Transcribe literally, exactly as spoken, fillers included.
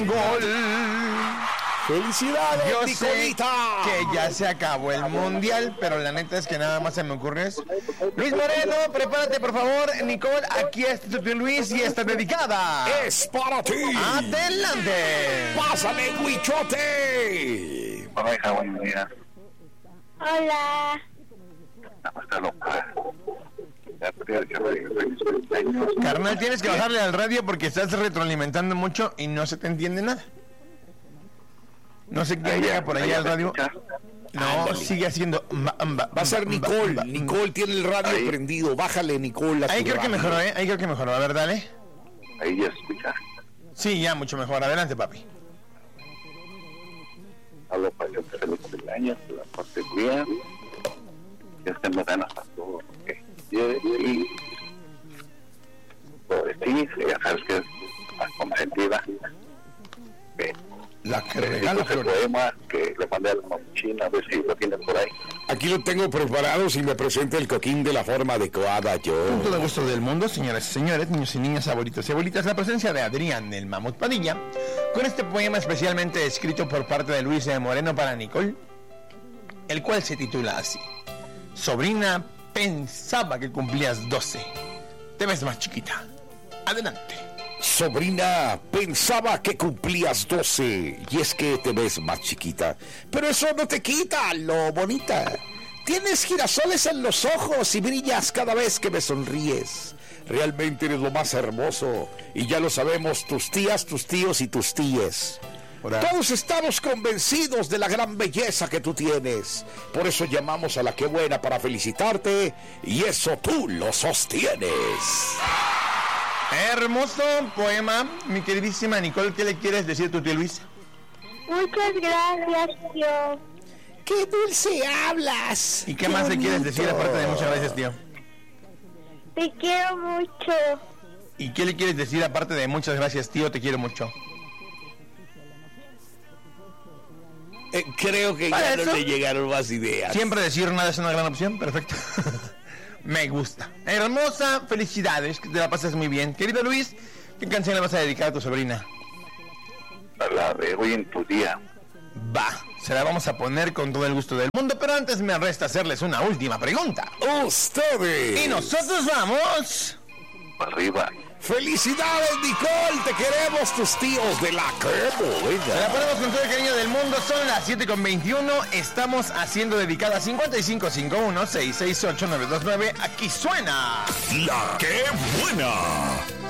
Gol. ¡Felicidades, Yo Nicolita! sé que ya se acabó el mundial, pero la neta es que nada más se me ocurre eso. Luis Moreno, prepárate por favor. Nicole, aquí está tu tío Luis y está dedicada. ¡Es para ti! ¡Adelante! ¡Pásale, Huichote! Hola, hija, buen día. Hola. ¿Cómo está loca? Ya te digo que feliz cumpleaños. Carnal, tienes que bajarle al radio porque estás retroalimentando mucho y no se te entiende nada. No sé quién Ahí llega ya, por ahí allá ya al te radio. escuchas. No, Ándale. sigue haciendo. Va Va a ser Nicole. Nicole tiene el radio Ahí. prendido. Bájale, Nicole. a Ahí tu creo que radio. mejoró, ¿eh? Ahí creo que mejoró. A ver, dale. Ahí ya escuchas. Sí, ya, mucho mejor. Adelante, papi. Hablo para que te feliz cumpleaños, que la pases bien. Que estén ganas a todo lo que quieres. Y sobre ti, ya sabes que es más consentida. Que La que ese regala flores. poema que le mandé a la mochila, a ver si lo tienes por ahí. Aquí lo tengo preparado si me presenta el coquín de la forma adecuada yo. Con todo gusto del mundo, señoras y señores, niños y niñas, abuelitos y abuelitas, la presencia de Adrián el Mamut Padilla, con este poema especialmente escrito por parte de Luis de Moreno para Nicole, el cual se titula así: Sobrina, pensaba que cumplías doce. Te ves más chiquita. Adelante. Sobrina, pensaba que cumplías doce y es que te ves más chiquita. Pero eso no te quita lo bonita. Tienes girasoles en los ojos y brillas cada vez que me sonríes. Realmente eres lo más hermoso y ya lo sabemos tus tías, tus tíos y tus tíes. Todos estamos convencidos de la gran belleza que tú tienes. Por eso llamamos a la que buena para felicitarte y eso tú lo sostienes. Hermoso poema, mi queridísima Nicole. ¿Qué le quieres decir a tu tío Luis? Muchas gracias, tío. ¡Qué dulce hablas! ¿Y qué más le quieres decir aparte de muchas gracias, tío? Te quiero mucho. ¿Y qué le quieres decir aparte de muchas gracias, tío? Te quiero mucho. Eh, creo que ¿Para ya eso? no le llegaron más ideas. Siempre decir nada es una gran opción, perfecto. Me gusta. Hermosa, felicidades, que te la pases muy bien. Querido Luis, ¿qué canción le vas a dedicar a tu sobrina? A la de hoy en tu día. Va, se la vamos a poner con todo el gusto del mundo, pero antes me resta hacerles una última pregunta. ¡Ustedes! Y nosotros vamos... Arriba. ¡Felicidades, Nicole! ¡Te queremos, tus tíos de la que Se la buena! ponemos con todo el cariño del mundo. Son las siete con veintiuno. Estamos haciendo dedicada cincuenta y cinco cincuenta y uno, seiscientos sesenta y ocho, nueve dos nueve. Aquí suena ¡La que buena!